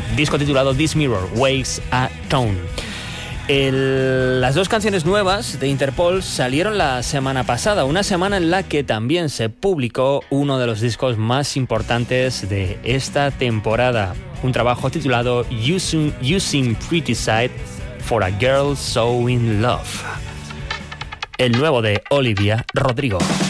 disco titulado This Mirror Wakes a Tone. Las dos canciones nuevas de Interpol salieron la semana pasada, una semana en la que también se publicó uno de los discos más importantes de esta temporada, un trabajo titulado Using Pretty Sight for a Girl So in Love, el nuevo de Olivia Rodrigo.